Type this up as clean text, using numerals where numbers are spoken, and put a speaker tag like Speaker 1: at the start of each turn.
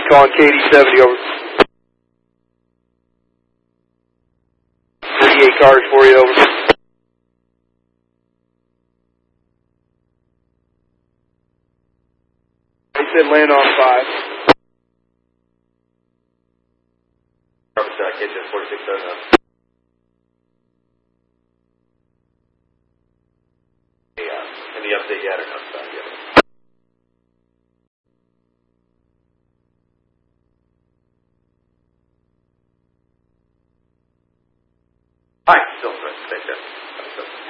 Speaker 1: calling KD70 over. 38 cars for you over. He said land on 5.
Speaker 2: Kitchen 4609. Any update yet or not? Yet? Hi, still, thanks,